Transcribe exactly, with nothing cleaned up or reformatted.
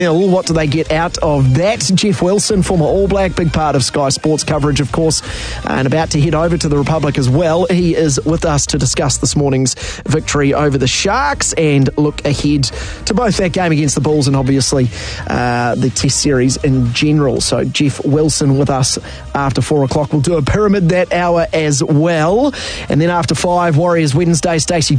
What do they get out of that? Jeff Wilson, former All Black, big part of Sky Sports coverage, of course, and about to head over to the Republic as well. He is with us to discuss this morning's victory over the Sharks and look ahead to both that game against the Bulls and obviously uh, the Test series in general. So Jeff Wilson with us after four o'clock. We'll do a pyramid that hour as well. And then after five, Warriors Wednesday, Stacey